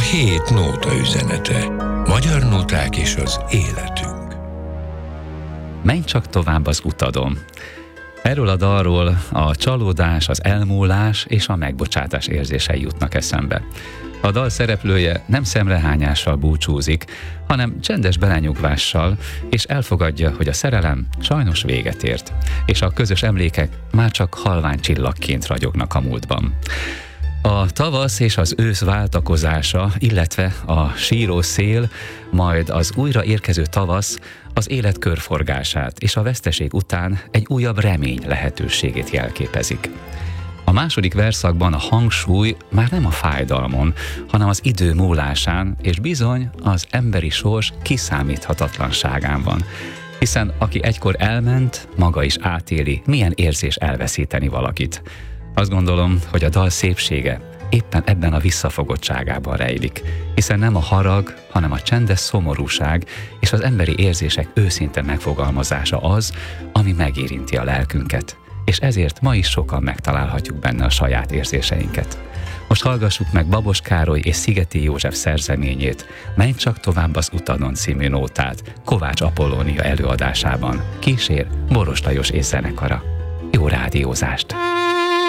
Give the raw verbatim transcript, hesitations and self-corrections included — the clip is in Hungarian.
hét nóta üzenete. Magyar nóták és az életünk. Menj csak tovább az utadon. Erről a dalról a csalódás, az elmúlás és a megbocsátás érzései jutnak eszembe. A dal szereplője nem szemrehányással búcsúzik, hanem csendes belenyugvással, és elfogadja, hogy a szerelem sajnos véget ért, és a közös emlékek már csak halvány csillagként ragyognak a múltban. A tavasz és az ősz váltakozása, illetve a síró szél, majd az újra érkező tavasz az élet körforgását és a veszteség után egy újabb remény lehetőségét jelképezik. A második verszakban a hangsúly már nem a fájdalmon, hanem az idő múlásán, és bizony az emberi sors kiszámíthatatlanságán van. Hiszen aki egykor elment, maga is átéli, milyen érzés elveszíteni valakit. Azt gondolom, hogy a dal szépsége éppen ebben a visszafogottságában rejlik, hiszen nem a harag, hanem a csendes szomorúság és az emberi érzések őszinte megfogalmazása az, ami megérinti a lelkünket, és ezért ma is sokan megtalálhatjuk benne a saját érzéseinket. Most hallgassuk meg Babos Károly és Szigeti József szerzeményét, Menj csak tovább az utadon című nótát Kovács Apollónia előadásában. Kísér Boros Lajos és zenekara. Jó rádiózást!